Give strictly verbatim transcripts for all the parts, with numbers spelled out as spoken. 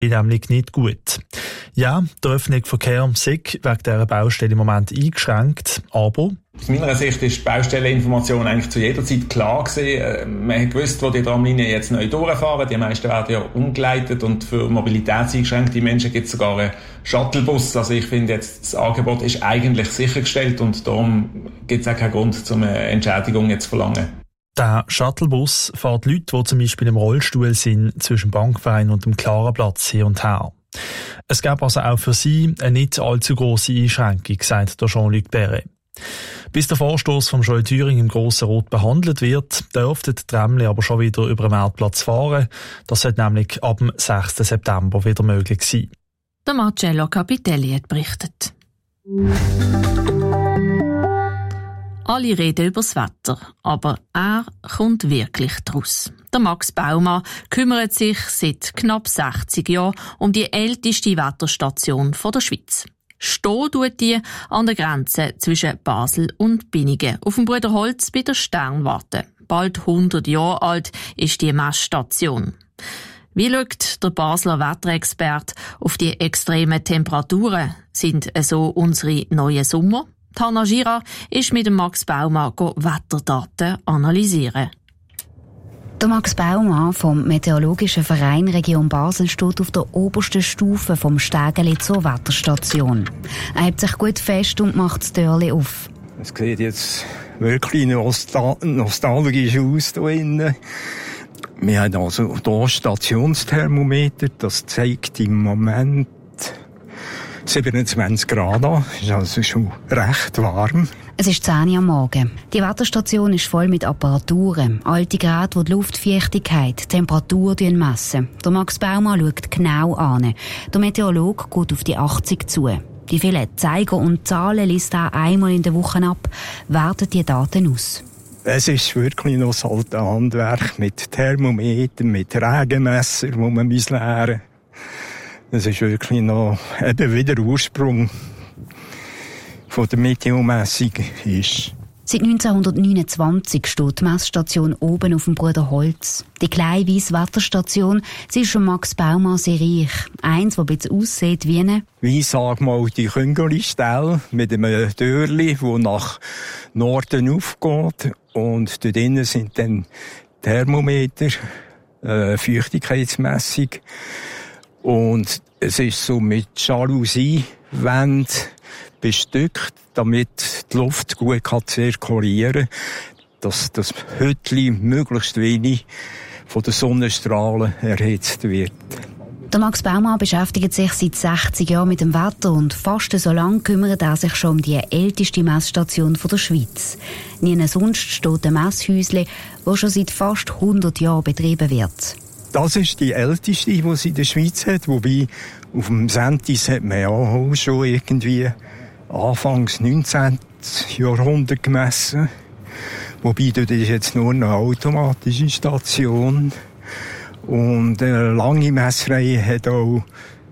nämlich nicht gut. Ja, die Öffnung von Verkehr sei wegen dieser Baustelle im Moment eingeschränkt, aber aus meiner Sicht ist die Baustelleninformation eigentlich zu jeder Zeit klar gewesen. Man hat gewusst, wo die Tramlinien jetzt neu durchfahren. Die meisten werden ja umgeleitet und für mobilitätseingeschränkte Menschen gibt es sogar einen Shuttlebus. Also ich finde jetzt, das Angebot ist eigentlich sichergestellt und darum gibt es auch keinen Grund, um eine Entschädigung jetzt zu verlangen. Der Shuttlebus fährt Leute, die zum Beispiel im Rollstuhl sind, zwischen dem Bankverein und dem Klarenplatz hin und her. Es gab also auch für sie eine nicht allzu grosse Einschränkung, sagt der Jean-Luc Perret. Bis der Vorstoß vom Joy Thüring im Grossen Rot behandelt wird, dürften die Tramli aber schon wieder über den Marktplatz fahren. Das sollte nämlich ab dem sechsten September wieder möglich sein. Der Marcello Capitelli hat berichtet. Alle reden über das Wetter, aber er kommt wirklich draus. Der Max Baumann kümmert sich seit knapp sechzig Jahren um die älteste Wetterstation der Schweiz. Stehen tut die an der Grenze zwischen Basel und Binnigen auf dem Bruderholz bei der Sternwarte. Bald hundert Jahre alt ist die Messstation. Wie schaut der Basler Wetterexperte auf die extremen Temperaturen? Sind so unsere neuen Sommer? Hanna Gira ist mit dem Max Baumann Wetterdaten analysieren. Der Max Baumann vom Meteorologischen Verein Region Basel steht auf der obersten Stufe vom Stegeli zur Wetterstation. Er hebt sich gut fest und macht das Türli auf. Es sieht jetzt wirklich nostal- nostalgisch aus hier innen. Wir haben also hier Stationsthermometer, das zeigt im Moment siebenundzwanzig Grad an. Das ist also schon recht warm. Es ist zehn Uhr am Morgen. Die Wetterstation ist voll mit Apparaturen. Alte Geräte, die die Luftfeuchtigkeit, die Temperatur messen. Der Max Baumann schaut genau an. Der Meteorologe geht auf die achtzig zu. Die vielen Zeiger und Zahlen liest er einmal in der Woche ab, wertet die Daten aus. Es ist wirklich noch das alte Handwerk mit Thermometern, mit Regenmesser, wo man lernen muss. Es ist wirklich noch eben wieder der Ursprung von der Meteomessung ist. Seit neunzehnhundertneunundzwanzig steht die Messstation oben auf dem Bruderholz. Die kleine weisse Wetterstation, sie ist schon Max Baumann sehr reich. Eins, das ein bisschen aussieht wie eine... Wie, sag mal, die Küngeli-Stelle mit einem Türli, das nach Norden aufgeht. Und dort drinnen sind dann Thermometer, äh, Feuchtigkeitsmessung. Und es ist so mit Jalousiewänden bestückt, damit die Luft gut kann zirkulieren kann, dass das Hütli möglichst wenig von den Sonnenstrahlen erhitzt wird. Der Max Baumann beschäftigt sich seit sechzig Jahren mit dem Wetter und fast so lange kümmert er sich schon um die älteste Messstation der Schweiz. Nie sonst steht ein Messhäusle, das schon seit fast hundert Jahren betrieben wird. Das ist die älteste, die es in der Schweiz hat. Wobei, auf dem Sentis hat man ja auch schon irgendwie Anfangs neunzehnten. Jahrhundert gemessen. Wobei, dort ist jetzt nur eine automatische Station. Und eine lange Messreihe hat auch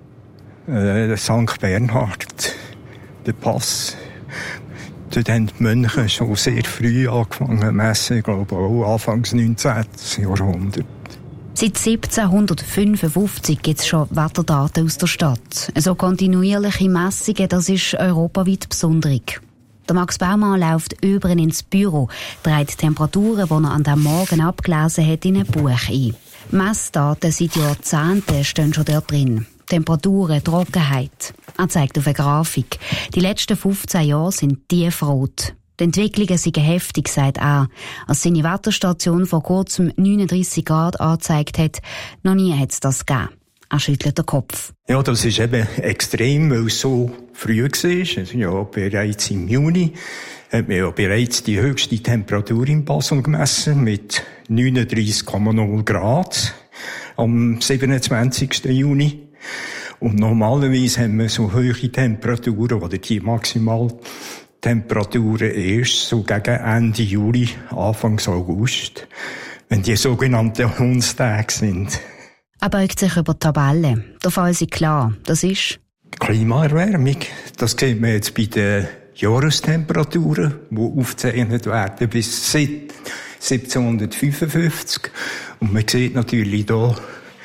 äh, Sankt Bernhard, der Pass. Dort haben die Mönche schon sehr früh angefangen zu messen, ich glaube auch Anfangs neunzehnten. Jahrhundert. Seit siebzehnhundertfünfundfünfzig gibt es schon Wetterdaten aus der Stadt. So kontinuierliche Messungen, das ist europaweit besonders. Der Max Baumann läuft über ins Büro, trägt die Temperaturen, die er an diesem Morgen abgelesen hat, in ein Buch ein. Messdaten seit Jahrzehnten stehen schon dort drin. Temperaturen, Trockenheit. Er zeigt auf eine Grafik. Die letzten fünfzehn Jahre sind tiefrot. Die Entwicklungen sind heftig, sagt er. Als seine Wetterstation vor kurzem neununddreissig Grad angezeigt hat, noch nie hat es das gegeben. Er schüttelt den Kopf. Ja, das ist eben extrem, weil es so früh war. Also ja, bereits im Juni hat man ja bereits die höchste Temperatur in Basel gemessen mit neununddreissig Komma null Grad am siebenundzwanzigsten Juni. Und normalerweise haben wir so hohe Temperaturen oder die Maximaltemperaturen erst so gegen Ende Juli, Anfang August, wenn die sogenannten Hundstage sind. Er beugt sich über die Tabelle. Der Fall ist klar. Das ist Klimaerwärmung. Das sieht man jetzt bei den Jahrestemperaturen, die aufgezeichnet werden bis siebzehnhundertfünfundfünfzig. Und man sieht natürlich hier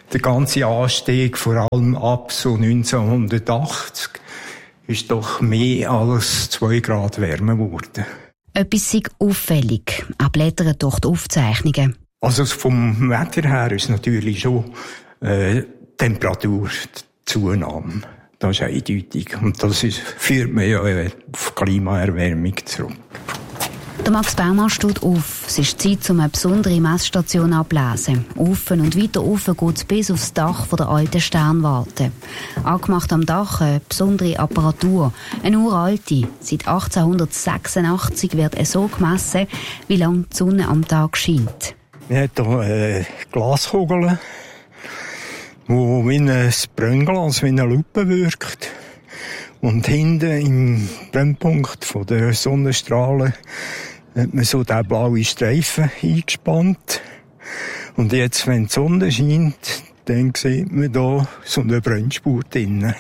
Der ganze Anstieg, vor allem ab so neunzehnhundertachtzig, ist doch mehr als zwei Grad wärmer geworden. Etwas sei auffällig, auch blättern durch die Aufzeichnungen. Also vom Wetter her ist natürlich schon äh, Temperaturzunahme. Das ist eindeutig. Und das ist, führt man ja auf Klimaerwärmung zurück. Der Max Baumann steht auf. Es ist Zeit, um eine besondere Messstation abzulesen. Auf und weiter auf geht es bis aufs Dach der alten Sternwarte. Angemacht am Dach eine besondere Apparatur. Eine uralte. Seit achtzehnhundertsechsundachtzig wird es so gemessen, wie lange die Sonne am Tag scheint. Wir haben hier äh, Glaskugeln, die wie ein Brennglas, wie eine Lupe wirkt. Und hinten im Brennpunkt von der Sonnenstrahlen hat man so den blauen Streifen eingespannt. Und jetzt, wenn die Sonne scheint, dann sieht man da so eine Brennspur drinnen.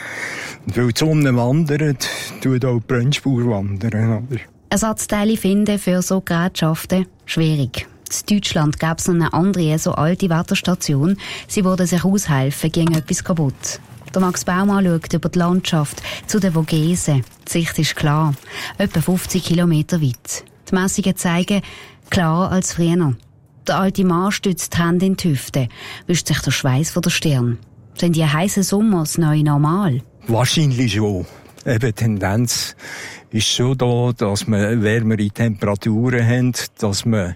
Und weil die Sonne wandert, tut auch die Brennspur wandern. Ersatzteile finden für so Gerätschaften schwierig. In Deutschland gäbe es noch eine andere, so alte Wetterstation. Sie würde sich aushelfen, ging etwas kaputt. Der Max Baumann schaut über die Landschaft zu den Vogesen. Die Sicht ist klar, etwa fünfzig Kilometer weit. Die Messungen zeigen, klarer als früher. Der alte Mann stützt die Hände in die Hüfte, wischt sich der Schweiß von der Stirn. Sind die heißen Sommer das neue Normal? Wahrscheinlich schon. Eben, die Tendenz ist schon da, dass wir wärmere Temperaturen haben, dass wir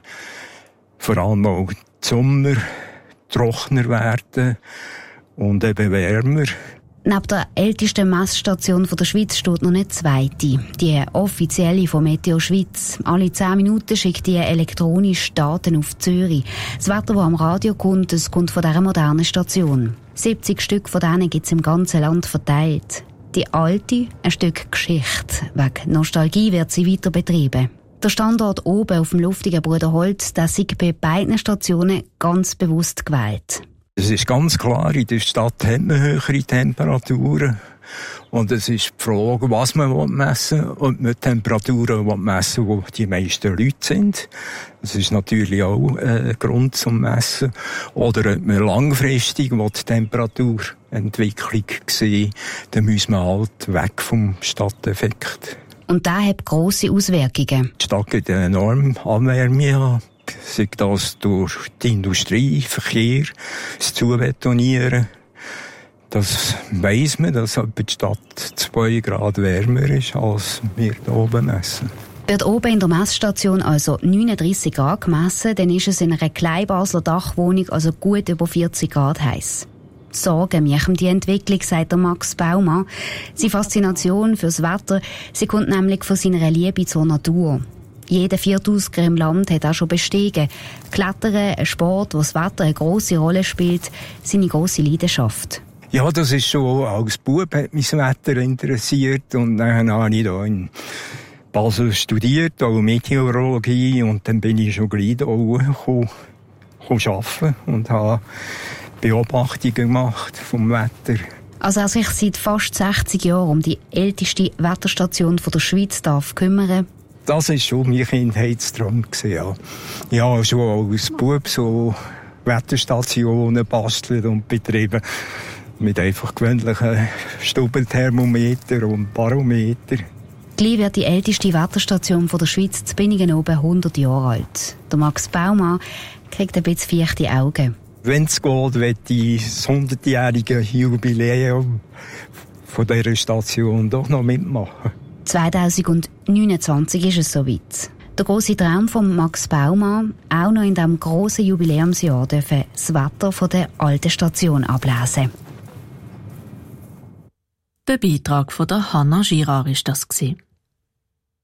vor allem auch die Sommer trockener werden und eben wärmer. Neben der ältesten Messstation der Schweiz steht noch eine zweite, die offizielle von Meteo Schweiz. Alle zehn Minuten schickt die elektronisch Daten auf Zürich. Das Wetter, das am Radio kommt, das kommt von dieser modernen Station. siebzig Stück von denen gibt es im ganzen Land verteilt. Die alte, ein Stück Geschichte. Wegen Nostalgie wird sie weiter betrieben. Der Standort oben auf dem luftigen Bruderholz, der sei bei beiden Stationen ganz bewusst gewählt. Es ist ganz klar, in der Stadt hat man höhere Temperaturen. Und es ist die Frage, was man messen will und mit Temperaturen messen, wo die meisten Leute sind. Das ist natürlich auch ein Grund zum Messen. Oder ob man langfristig die Temperaturentwicklung sehen, dann muss man halt weg vom Stadteffekt. Und das hat grosse Auswirkungen. Die Stadt geht enorm Abwärme an. Sei das durch die Industrie, Verkehr, das Zubetonieren. Das weiss man, dass die Stadt zwei Grad wärmer ist, als wir hier oben messen. Wird oben in der Messstation also neununddreissig Grad gemessen, dann ist es in einer Kleinbasler Dachwohnung also gut über vierzig Grad heiß. Sorgen mich um die Entwicklung, sagt der Max Baumann. Seine Faszination fürs Wetter, sie kommt nämlich von seiner Liebe zur Natur. Jeder Viertausender im Land hat auch schon bestiegen. Klettern, ein Sport, wo das Wetter eine grosse Rolle spielt, seine grosse Leidenschaft. Ja, das ist schon, als Bub hat mich das Wetter interessiert und dann habe ich da in Basel studiert, auch Meteorologie, und dann bin ich schon gleich da gekommen, arbeiten und habe Beobachtungen gemacht vom Wetter. Also er sich seit fast sechzig Jahren um die älteste Wetterstation der Schweiz darf kümmern. Das war schon mein Kindheitstraum. Ja. Ich habe schon als Bub so Wetterstationen gebastelt und betrieben. Mit einfach gewöhnlichen Stubenthermometer und Barometer. Gleich wird die älteste Wetterstation der Schweiz zu Binningen oben hundert Jahre alt. Der Max Baumann kriegt ein bisschen feuchte Augen. Wenn es geht, wird das hundertjährige Jubiläum von dieser Station doch noch mitmachen. zwanzig neunundzwanzig ist es soweit. Der grosse Traum von Max Baumann, auch noch in diesem grossen Jubiläumsjahr dürfen das Wetter von der alten Station ablesen. Der Beitrag von der Hanna Girard ist das gewesen.